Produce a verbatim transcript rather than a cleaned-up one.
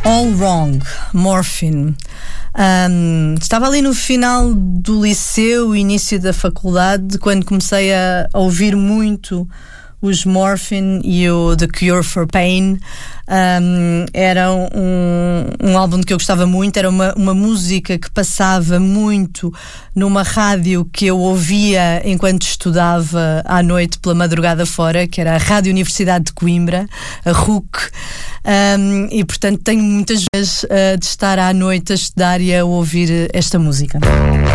All Wrong, Morphine. Um, estava ali no final do liceu, início da faculdade, quando comecei a, a ouvir muito os Morphine e o The Cure for Pain. Um, era um, um álbum que eu gostava muito, era uma, uma música que passava muito numa rádio que eu ouvia enquanto estudava à noite pela madrugada fora, que era a Rádio Universidade de Coimbra, a R U C. Um, e portanto tenho muitas vezes uh, de estar à noite a estudar e a ouvir esta música.